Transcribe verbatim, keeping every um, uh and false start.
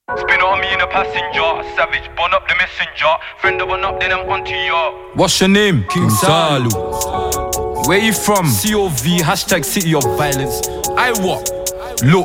Spin on me in a passenger, savage, burn up the messenger. Friend of one up, then I'm onto you. What's your name? King Salu. Where you from? C O V, hashtag city of violence. I what? Look,